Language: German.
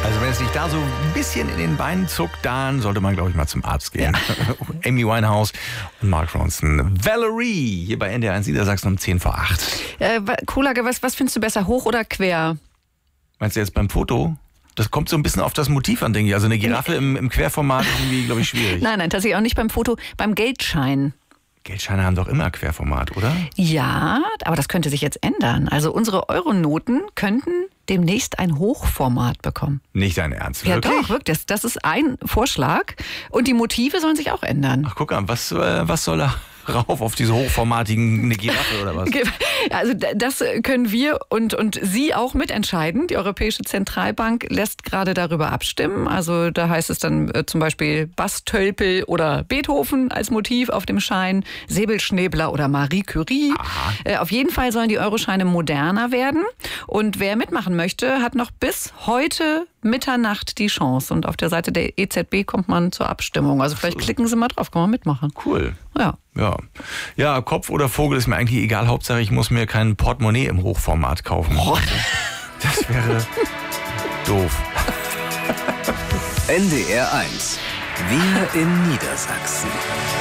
Also wenn es sich da so ein bisschen in den Beinen zuckt, dann sollte man, glaube ich, mal zum Arzt gehen. Ja. Amy Winehouse und Mark Ronson. Valerie, hier bei NDR1 Niedersachsen um 10 vor 8. Kuhlage, was findest du besser, hoch oder quer? Meinst du jetzt beim Foto? Das kommt so ein bisschen auf das Motiv an, denke ich. Also eine Giraffe im Querformat ist irgendwie, glaube ich, schwierig. Nein, tatsächlich auch nicht beim Foto, beim Geldschein. Geldscheine haben doch immer Querformat, oder? Ja, aber das könnte sich jetzt ändern. Also unsere Euronoten könnten demnächst ein Hochformat bekommen. Nicht dein Ernst, ja, wirklich? Ja doch, wirklich. Das ist ein Vorschlag. Und die Motive sollen sich auch ändern. Ach, guck an, was soll da rauf auf diese hochformatigen, eine Giraffe oder was? Also das können wir und Sie auch mitentscheiden. Die Europäische Zentralbank lässt gerade darüber abstimmen. Also da heißt es dann zum Beispiel Bastölpel oder Beethoven als Motiv auf dem Schein, Säbelschnäbler oder Marie Curie. Auf jeden Fall sollen die Euroscheine moderner werden. Und wer mitmachen möchte, hat noch bis heute Mitternacht die Chance. Und auf der Seite der EZB kommt man zur Abstimmung. Also vielleicht klicken Sie mal drauf, kann man mitmachen. Cool. Ja. Ja, Kopf oder Vogel ist mir eigentlich egal. Hauptsache, ich muss mir kein Portemonnaie im Hochformat kaufen. Das wäre doof. NDR1. Wir in Niedersachsen.